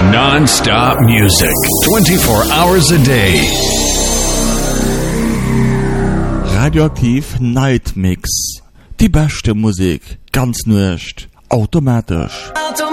Non-stop music, 24 hours a day. Radioaktiv Night Mix. Die beste Musik, ganz nicht automatisch.